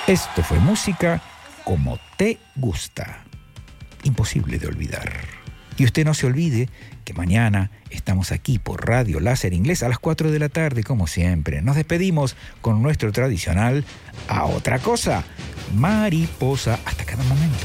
Esto fue música como te gusta. Imposible de olvidar. Y usted no se olvide que mañana estamos aquí por Radio Láser Inglés a las 4 de la tarde, como siempre. Nos despedimos con nuestro tradicional A Otra Cosa. Mariposa. Hasta cada momento.